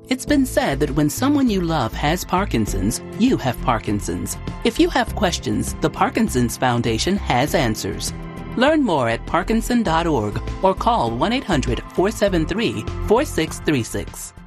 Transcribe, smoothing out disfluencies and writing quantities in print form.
It's been said that when someone you love has Parkinson's, you have Parkinson's. If you have questions, the Parkinson's Foundation has answers. Learn more at parkinson.org or call 1-800-473-4636.